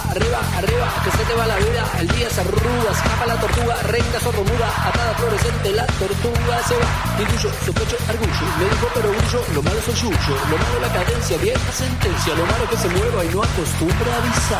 arriba, arriba, que se te va la vida. El día se arruga, escapa la tortuga, reina sordomuda, atada fluorescente, la tortuga se va. Intuyo, sospecho, argullo, me dijo pero brillo, lo malo es el yuyo, lo malo la cadencia, vieja sentencia, lo malo que se mueva y no acostumbra a avisar.